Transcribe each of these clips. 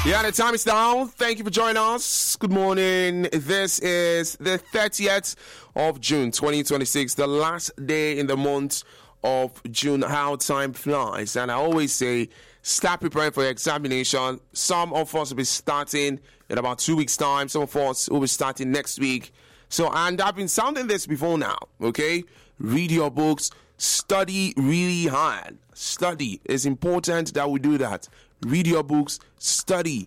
Yeah, the time is now. Thank you for joining us. Good morning. This is the 30th of June, 2026, the last day in the month of June. How time flies. And I always say, start preparing for your examination. Some of us will be starting in about 2 weeks' time. Some of us will be starting next week. So, and I've been sounding this before now, okay? Read your books. Study really hard. Study. It's important that we do that. Read your books. Study.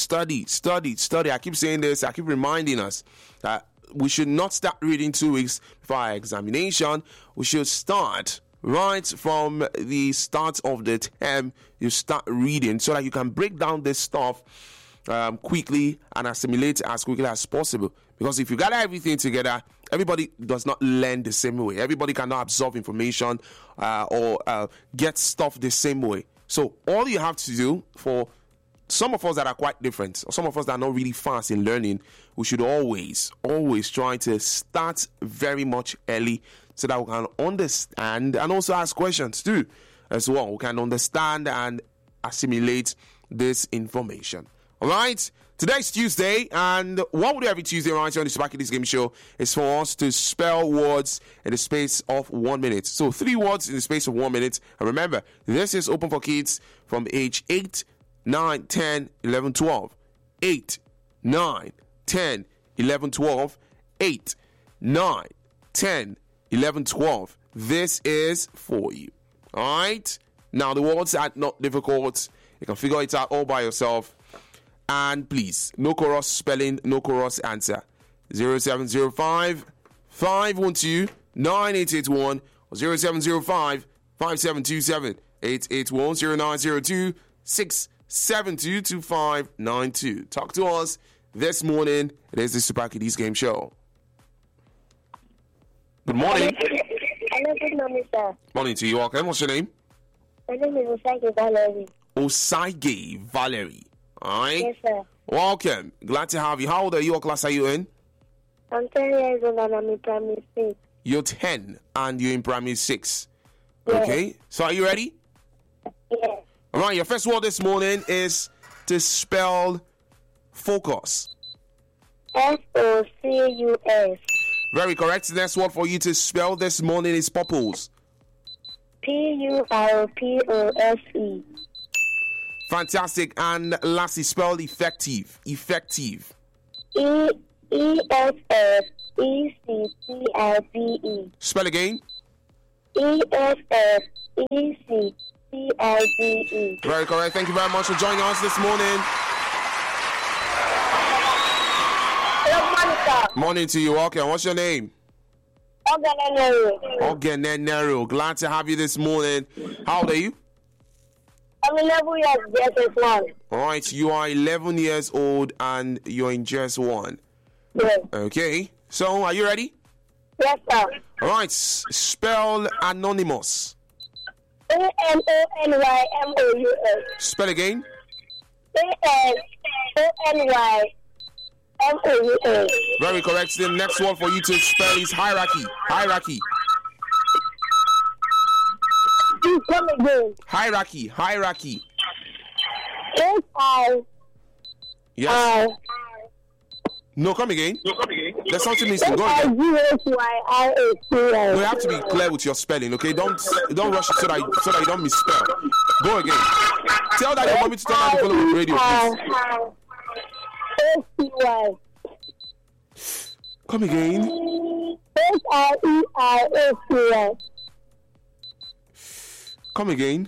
I keep saying this. I keep reminding us that we should not start reading 2 weeks before our examination. We should start right from the start of the term. You start reading so that you can break down this stuff quickly and assimilate as quickly as possible. Because if you gather everything together, everybody does not learn the same way. Everybody cannot absorb information or get stuff the same way. So all you have to do, for some of us that are quite different, or some of us that are not really fast in learning, we should always try to start very much early so that we can understand and also ask questions too as well. We can understand and assimilate this information. All right? Today's Tuesday, and what we do every Tuesday right here on the Super Kiddies Game Show is for us to spell words in the space of 1 minute. So 3 words in the space of 1 minute. And remember, this is open for kids from age 8, 9, 10, 11, 12. 8, 9, 10, 11, 12. 8, 9, 10, 11, 12. This is for you. All right? Now, the words are not difficult. You can figure it out all by yourself. And please, no chorus spelling, no chorus answer. 0705 512 9881 or 0705 5727 881 0902 672 2592. Talk to us this morning. It is the Super Kiddies Game Show. Good morning. Hello, good morning, sir. Morning to you. Okay, what's your name? My name is Osage Valerie. Osage Valerie. All right. Yes, sir. Welcome. Glad to have you. How old are you? What class are you in? I'm 10 years old and I'm in primary 6. You're 10 and you're in primary 6. Yes. Okay. So are you ready? Yes. All right. Your first word this morning is to spell focus. Focus. Very correct. The next word for you to spell this morning is purpose. Purpose. Fantastic. And lastly, spell effective. Effective. ESSECTIVE. Spell again. ESSECTIVE. Very correct. Thank you very much for joining us this morning. Hello, Monica. Morning to you. Okay. What's your name? Ogenenero. Glad to have you this morning. How old are you? I'm 11 years, JS1. All right. You are 11 years old and you're in JS1. Yes. Okay. So are you ready? Yes, sir. All right. Spell anonymous. ANONYMOUS. Spell again. ANONYMOUS. Very correct. The next one for you to spell is hierarchy. Hierarchy. Please come again. Hierarchy. Hierarchy. H-I. Yes. No, come again. There's something missing. Go again. No, you have to be clear with your spelling, okay? Don't rush it so that you don't misspell. Go again. Tell that your mommy to turn on the volume of the radio, please. Come again. H-I-E-I-S-T-Y. Come again.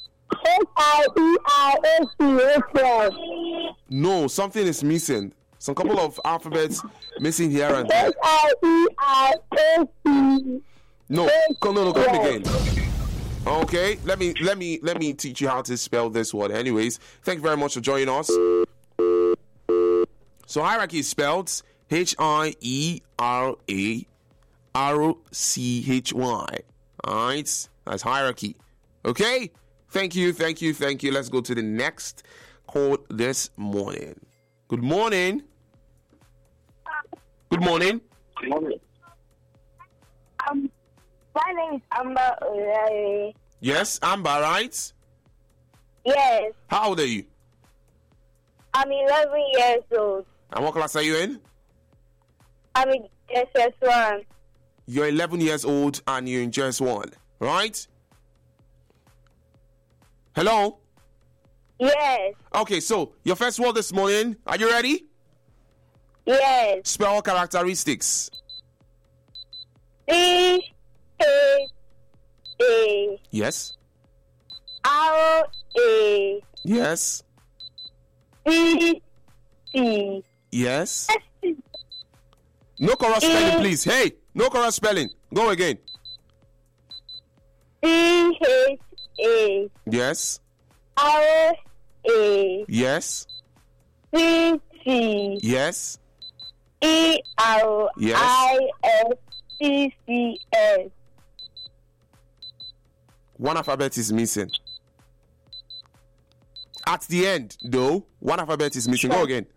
H-I-E-I-S-T-Y. No, something is missing. Some couple of alphabets missing here and there. H-I-E-I-S-T-Y. No, come again. Okay, let me teach you how to spell this word. Anyways, thank you very much for joining us. So hierarchy is spelled Hierarchy. All right, that's hierarchy. Okay, thank you. Let's go to the next call this morning. Good morning. Good morning. My name is Amber. Yes, Amber, right? Yes. How old are you? I'm 11 years old. And what class are you in? I'm in SS1. You're 11 years old and you're in JS1, right? Hello? Yes. Okay, so your first word this morning. Are you ready? Yes. Spell characteristics. C-H-A Yes. R-A Yes. C-C Yes. No correct spelling, please. Hey, no correct spelling. Go again. C-H-A Yes. R-A Yes. C-C Yes. E-R-I-S-C-C-S. One alphabet is missing. At the end, though, one alphabet is missing. Go again.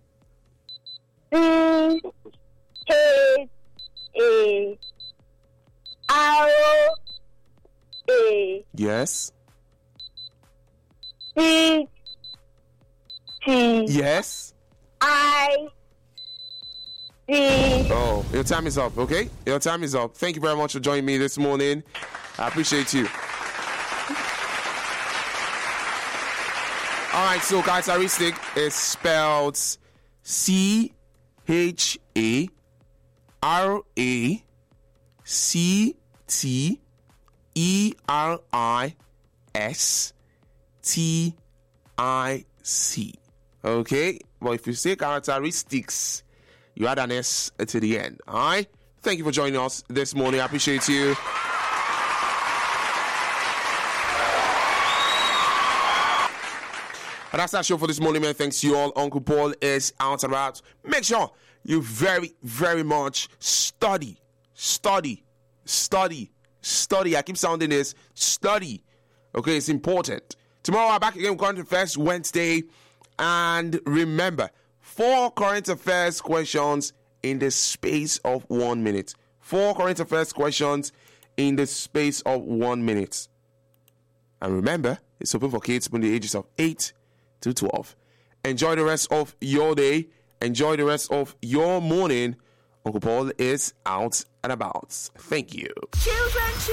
C-H-A-R-A Yes. C-C Yes. I-C. Oh, your time is up, okay? Your time is up. Thank you very much for joining me this morning. I appreciate you. All right, so characteristic is spelled CHARACTERISTIC. Okay, but if you say characteristics, you add an S to the end. All right, thank you for joining us this morning. I appreciate you. And that's our show for this morning, man. Thanks to you all. Uncle Paul is out and about. Make sure you very, very much study. I keep sounding this. Study. Okay, it's important. Tomorrow I'm back again with Current Affairs Wednesday. And remember, 4 current affairs questions in the space of 1 minute. 4 current affairs questions in the space of 1 minute. And remember, it's open for kids between the ages of 8 to 12. Enjoy the rest of your day. Enjoy the rest of your morning. Uncle Paul is out and about. Thank you. Children.